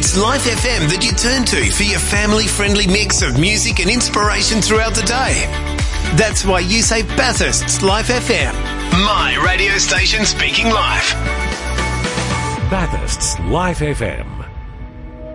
It's Life FM that you turn to for your family-friendly mix of music and inspiration throughout the day. That's why you say Bathurst's Life FM. My radio station speaking life. Bathurst's Life FM.